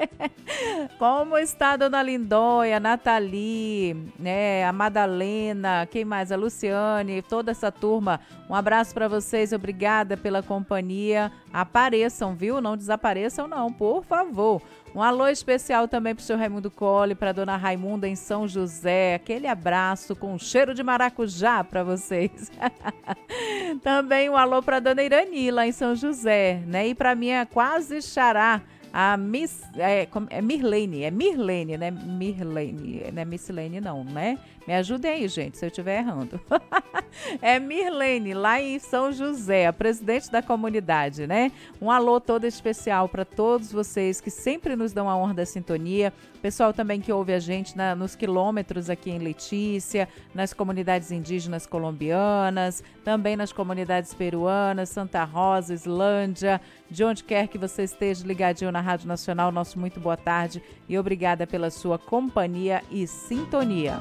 Como está a dona Lindóia, a Nathalie, né, a Madalena, quem mais? A Luciane, toda essa turma. Um abraço para vocês, obrigada pela companhia. Apareçam, viu? Não desapareçam não, por favor. Um alô especial também para o seu Raimundo Colli, para dona Raimunda em São José. Aquele abraço com cheiro de maracujá para vocês. Também um alô para dona Irani lá em São José, né? E para minha quase xará, a Mirlene, né? Mirlene, não é Missilene não, né? Me ajudem aí, gente, se eu estiver errando. É Mirlene, lá em São José, a presidente da comunidade, né? Um alô todo especial para todos vocês que sempre nos dão a honra da sintonia. Pessoal também que ouve a gente nos quilômetros aqui em Letícia, nas comunidades indígenas colombianas, também nas comunidades peruanas, Santa Rosa, Islândia, de onde quer que você esteja ligadinho na Rádio Nacional, nosso muito boa tarde e obrigada pela sua companhia e sintonia.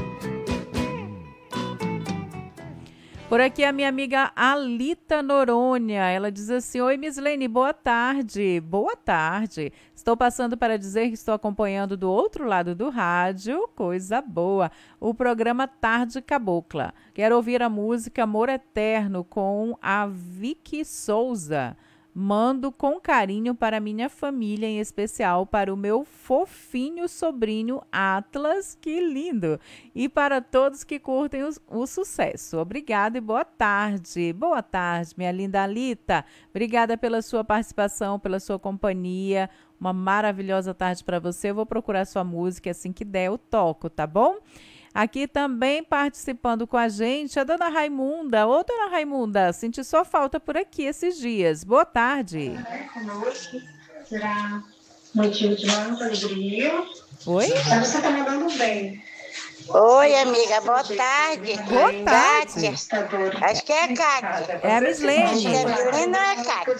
Por aqui a minha amiga Alita Noronha, ela diz assim: oi Mislene, boa tarde. Boa tarde. Estou passando para dizer que estou acompanhando do outro lado do rádio, coisa boa, o programa Tarde Cabocla. Quero ouvir a música Amor Eterno com a Vicky Souza. Mando com carinho para minha família, em especial para o meu fofinho sobrinho Atlas, que lindo! E para todos que curtem o sucesso. Obrigada e boa tarde. Boa tarde, minha linda Alita. Obrigada pela sua participação, pela sua companhia. Uma maravilhosa tarde para você. Eu vou procurar sua música, assim que der eu toco, tá bom? Aqui também participando com a gente a dona Raimunda. Ô, dona Raimunda, senti sua falta por aqui esses dias. Boa tarde. Conosco será motivo de muita alegria. Oi? Mas você está mandando bem. Oi, amiga, boa tarde. Boa tarde. Acho que é a Cátia. É a Acho que é a Mislene. Mislene, não é a Cátia.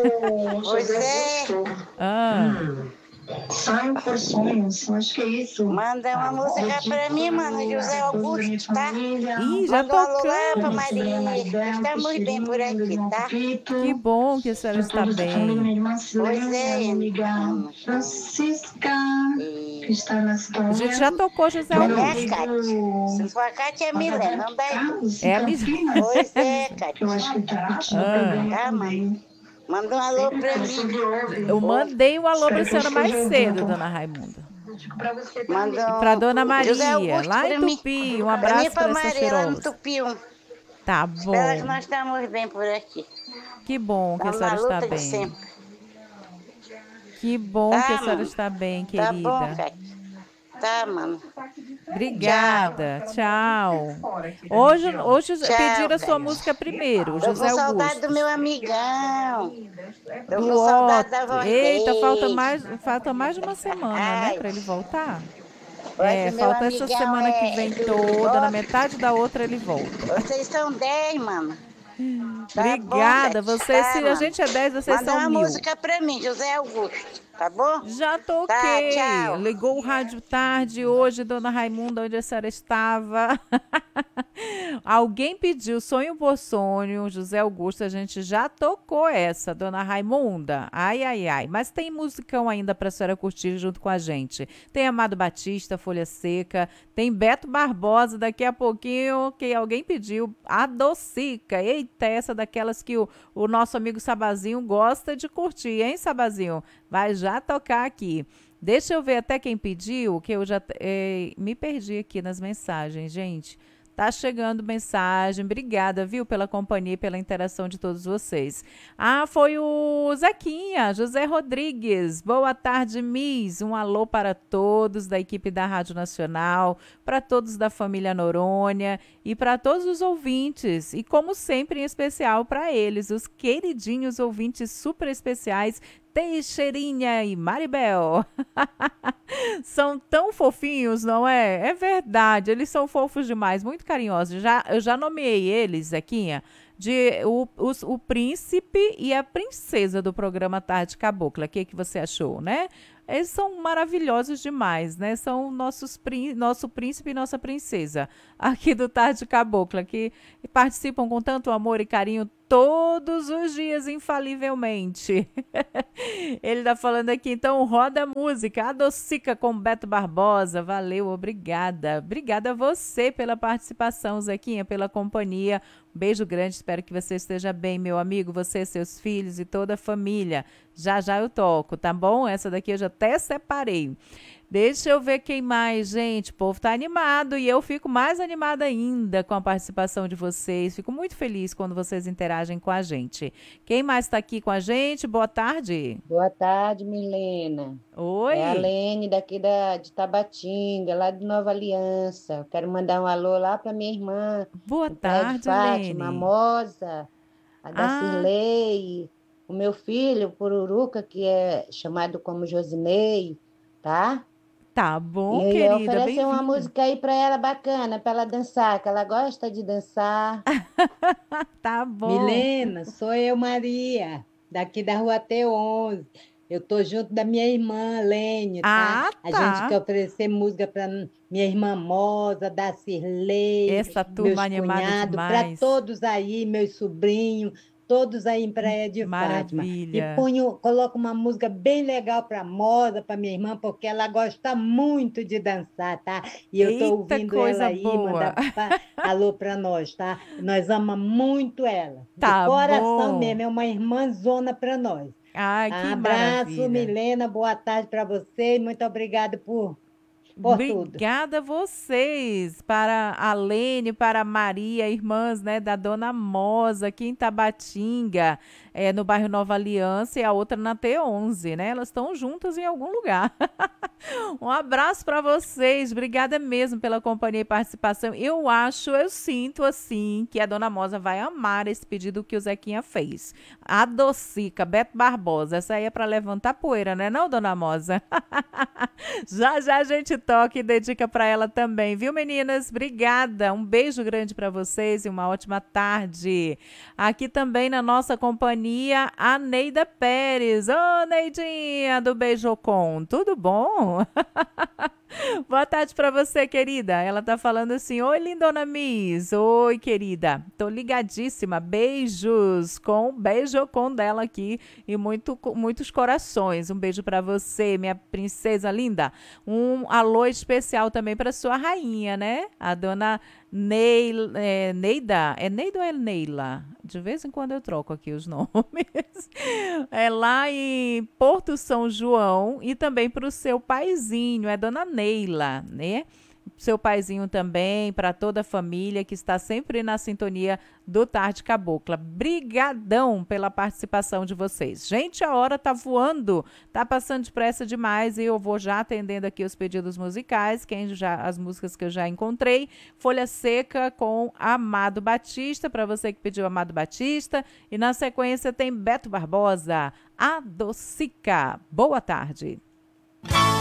Você Sonho por sonhos, acho que é isso. manda uma música pra mim, mano, José Augusto, tá? Ih, já Manda um alô lá pra tocamos. Maria. Estamos bem por aqui, tá? Que bom que a senhora está bem. Pois é, amiga Francisca, que está na A sintonia. gente já tocou José Não é Augusto. a Cátia. Se for a Cátia, é a Milena, não dá aí. É a Mislene. Pois é, Cátia. Eu acho que tá repetindo o programa Tá, também. mãe. Manda um alô pra mim. Eu mandei um alô para a senhora mais cedo, dona Raimunda. Manda Para dona José Maria, Augusto lá pra em mim. Tupi. Um Pra mim abraço e pra para essa Maria, lá no cheirosa. Tupi 1. Tá bom. Espera que nós estamos bem por aqui. Que bom que a Estamos na senhora está luta de bem. sempre. Que bom Tá, que a senhora mano. está bem, Tá bom, querida. Cátia. Tá, mano. Obrigada. Tchau. Hoje Tchau, pediram a sua Cátia. música primeiro, Tô com José saudade Augusto. do meu amigão. Tô Do com saudade da Otto. voz Eita, dele. falta mais de uma semana, né, Ai. para ele voltar. Olha, meu Falta essa amigão semana que vem toda, na Otto. metade da outra ele volta. Vocês são 10, mano. Tá Obrigada. bom, Vocês, tá, se a mano. gente é 10, vocês Manda são uma 1000. música pra mim, José Augusto. Tá bom? Já Tá, toquei. tchau. Ligou o rádio tarde hoje, dona Raimunda, onde a senhora estava. Alguém pediu Sonho por Sonho, José Augusto, a gente já tocou essa, dona Raimunda. Ai, ai, ai. Mas tem musicão ainda para a senhora curtir junto com a gente. Tem Amado Batista, Folha Seca, tem Beto Barbosa, daqui a pouquinho, que alguém pediu, Adocica. Eita, essa daquelas que o nosso amigo Sabazinho gosta de curtir, hein, Sabazinho? Vai já tocar aqui. Deixa eu ver até quem pediu, que eu já me perdi aqui nas mensagens, gente. Tá chegando mensagem. Obrigada, viu, pela companhia e pela interação de todos vocês. Foi o Zequinha, José Rodrigues. Boa tarde, Miss. Um alô para todos da equipe da Rádio Nacional, para todos da família Noronha e para todos os ouvintes. E, como sempre, em especial para eles, os queridinhos ouvintes super especiais, Teixeirinha e Maribel. São tão fofinhos, não é? É verdade, eles são fofos demais, muito carinhosos. Eu já nomeei eles, Zequinha, o príncipe e a princesa do programa Tarde Cabocla. O que você achou, né? Eles são maravilhosos demais, né? São nosso príncipe e nossa princesa aqui do Tarde Cabocla, que participam com tanto amor e carinho todos os dias, infalivelmente. Ele tá falando aqui, então, roda a música, Adocica com Beto Barbosa. Valeu, obrigada. Obrigada a você pela participação, Zequinha, pela companhia. Um beijo grande, espero que você esteja bem, meu amigo, você, seus filhos e toda a família. Já já eu toco, tá bom? Essa daqui eu já até separei. Deixa eu ver quem mais, gente. O povo tá animado e eu fico mais animada ainda com a participação de vocês. Fico muito feliz quando vocês interagem com a gente. Quem mais está aqui com a gente? Boa tarde. Boa tarde, Milena. Oi. É a Lene daqui de Tabatinga, lá de Nova Aliança. Eu quero mandar um alô lá para minha irmã. Boa em Praia de tarde, Fátima, a Lene. Moza, a Dacirlei, o meu filho, o Pururuca, que é chamado como Josinei, tá? Tá bom, E querida, oferecer uma bem-vinda. música aí para ela bacana, para ela dançar, que ela gosta de dançar. Tá bom. Milena, sou eu, Maria, daqui da Rua T11. Eu tô junto da minha irmã, Lene, tá? Ah, A tá. gente quer oferecer música para minha irmã Moza, da Cirlei, Essa meus turma animada cunhados, para demais. todos aí, meus sobrinhos, todos aí em Praia de Fátima. E Maravilha. coloco uma música bem legal para Moza, para minha irmã, porque ela gosta muito de dançar, tá? E eu tô Eita, ouvindo coisa ela aí, boa. mandar alô para nós, tá? Nós amamos muito ela. Tá De coração bom. mesmo, é uma irmãzona para nós. Ai, que Abraço, maravilha. Milena, boa tarde para você e muito obrigada por tudo. Obrigada a vocês, para a Lene, para a Maria, irmãs, né, da Dona Moza, aqui em Tabatinga, no bairro Nova Aliança, e a outra na T11, né? Elas estão juntas em algum lugar. Um abraço para vocês, obrigada mesmo pela companhia e participação. Eu sinto assim, que a Dona Moza vai amar esse pedido que o Zequinha fez. Adocica, Beto Barbosa, essa aí é para levantar poeira, né não, Dona Moza? Já já a gente toca e dedica para ela também, viu, meninas? Obrigada, um beijo grande para vocês e uma ótima tarde. Aqui também na nossa companhia, a Neida Pérez. Ô, Neidinha do Beijocom, tudo bom? Boa tarde para você, querida. Ela tá falando assim: oi, lindona Miss. Oi, querida. Tô ligadíssima. Beijos com o Beijocom dela aqui e muitos corações. Um beijo para você, minha princesa linda. Um alô especial também para sua rainha, né? A dona Neida. É Neida ou é Neila? De vez em quando eu troco aqui os nomes. É lá em Porto São João e também para o seu paizinho, é dona Neila, né? Seu paizinho também, para toda a família que está sempre na sintonia do Tarde Cabocla. Brigadão pela participação de vocês. Gente, a hora tá voando, tá passando depressa demais e eu vou já atendendo aqui os pedidos musicais, as músicas que eu já encontrei. Folha Seca com Amado Batista, para você que pediu Amado Batista. E na sequência tem Beto Barbosa, Adocica. Boa tarde.